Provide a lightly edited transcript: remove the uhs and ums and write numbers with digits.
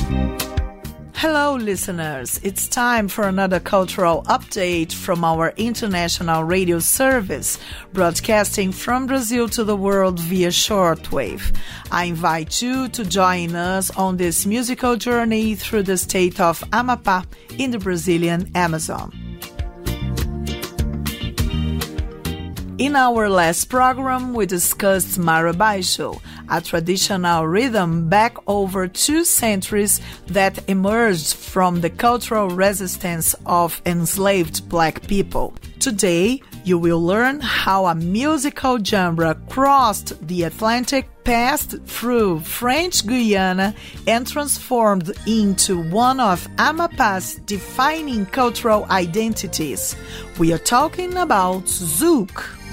Hello, listeners. It's time for another cultural update from our international radio service, broadcasting from Brazil to the world via shortwave. I invite you to join us on this musical journey through the state of Amapá in the Brazilian Amazon. In our last program, we discussed Marabaixo, a traditional rhythm back over 2 centuries that emerged from the cultural resistance of enslaved black people. Today, you will learn how a musical genre crossed the Atlantic, passed through French Guiana, and transformed into one of Amapá's defining cultural identities. We are talking about Zouk.